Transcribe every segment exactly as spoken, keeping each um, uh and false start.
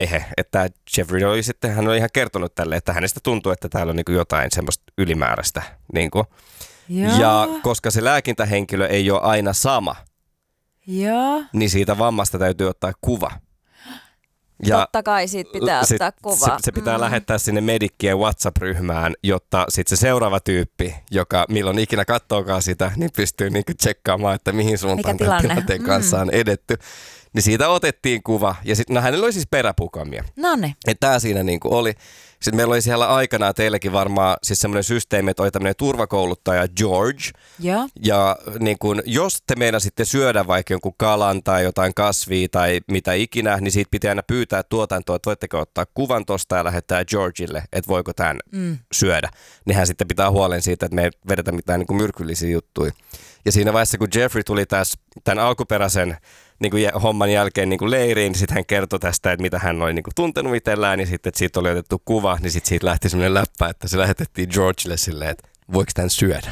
ehe, että Jeffrey oli sitten, hän oli ihan kertonut tälle, että hänestä tuntuu, että täällä on niin kuin jotain semmoista ylimääräistä. Niin kuin. Ja koska se lääkintähenkilö ei ole aina sama, ja. niin siitä vammasta täytyy ottaa kuva. Ja totta kai siitä pitää sit, ottaa kuva. Se, se pitää mm. lähettää sinne Medikkien WhatsApp-ryhmään, jotta sitten se seuraava tyyppi, joka milloin ikinä kattookaan sitä, niin pystyy niinku tsekkaamaan, että mihin suuntaan tämän tilanteen kanssa mm. on edetty. Niin siitä otettiin kuva. Ja sitten, no hänellä oli siis peräpukamia. Noniin. Että tää siinä niinku oli. Sitten meillä oli siellä aikanaan teilläkin varmaan siis semmoinen systeemi, että oli tämmöinen turvakouluttaja George. Ja, ja niin kun, jos te meinasitte syödä vaikka jonkun kalan tai jotain kasvia tai mitä ikinä, niin siitä pitää aina pyytää tuotantoa, että voitteko ottaa kuvan tosta ja lähettää Georgeille, että voiko tämän mm. syödä. Niin hän sitten pitää huolen siitä, että me ei vedetä mitään niin kuin myrkyllisiä juttuja. Ja siinä vaiheessa, kun Jeffrey tuli tässä tämän alkuperäisen niin kuin homman jälkeen niin kuin leiriin, niin sitten hän kertoi tästä, että mitä hän oli niin kuin tuntenut itsellään, niin sitten, että siitä oli otettu kuva, niin sitten siitä lähti semmoinen läppä, että se lähetettiin Georgelle silleen, että voiko tämän syödä?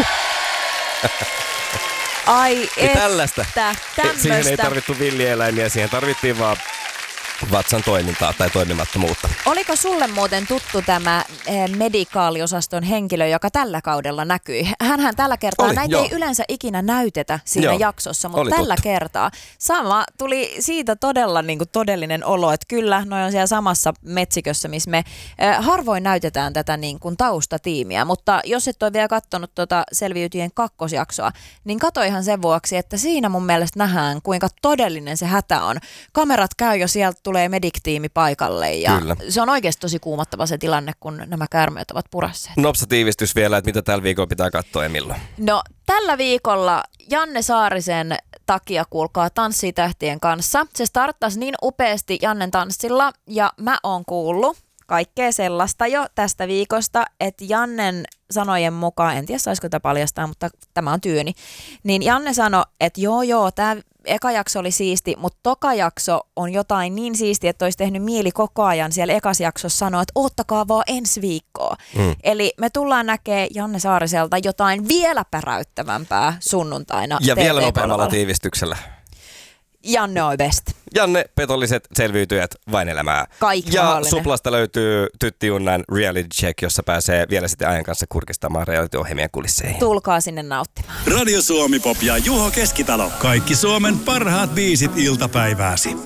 Ai että, tällaista. tämmöistä. Siihen ei tarvittu villieläimiä, siihen tarvittiin vaan vatsan toimintaa tai toimimattomuutta. Oliko sulle muuten tuttu tämä eh, medikaaliosaston henkilö, joka tällä kaudella näkyi? Hänhän tällä kertaa, Oli, näitä joo. ei yleensä ikinä näytetä siinä joo. jaksossa, mutta Oli tällä tuttu. kertaa sama tuli siitä todella niin kuin todellinen olo, että kyllä, noi on siellä samassa metsikössä, missä me eh, harvoin näytetään tätä niin kuin taustatiimiä, mutta jos et ole vielä katsonut tuota Selviytyjien kakkosjaksoa, niin katso ihan sen vuoksi, että siinä mun mielestä nähdään, kuinka todellinen se hätä on. Kamerat käy jo sieltä, tulee medic-tiimi paikalle ja Kyllä. se on oikeasti tosi kuumottava se tilanne, kun nämä käärmeet ovat purasseet. Nopsa tiivistys vielä, että mitä tällä viikolla pitää katsoa ja milloin. No tällä viikolla Janne Saarisen takia kuulkaa Tanssii tähtien kanssa. Se starttasi niin upeasti Jannen tanssilla ja mä oon kuullut kaikkea sellaista jo tästä viikosta, että Jannen sanojen mukaan, en tiedä saisiko tätä paljastaa, mutta tämä on työni, niin Janne sanoi, että joo joo, tämä eka jakso oli siisti, mutta toka jakso on jotain niin siistiä, että olisi tehnyt mieli koko ajan siellä ekas jaksossa sanoa, että oottakaa vaan ensi viikkoa. Mm. Eli me tullaan näkemään Janne Saariselta jotain vielä päräyttävämpää sunnuntaina. Ja vielä nopeammalla tiivistyksellä. Janne on best. Janne, petolliset selviytyjät, vain elämää. Kaikki ja mahdollinen. Suplasta löytyy Tytti Junnan Reality Check, jossa pääsee vielä sitten ajan kanssa kurkistamaan reality-ohjelmien kulisseihin. Tulkaa sinne nauttimaan. Radio Suomi Pop ja Juho Keskitalo. Kaikki Suomen parhaat biisit iltapäivääsi.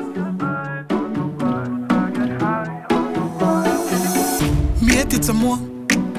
Mietit sä mua?